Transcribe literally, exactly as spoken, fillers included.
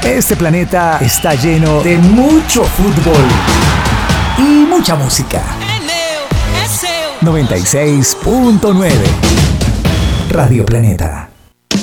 Este planeta está lleno de mucho fútbol y mucha música. noventa y seis punto nueve Radio Planeta.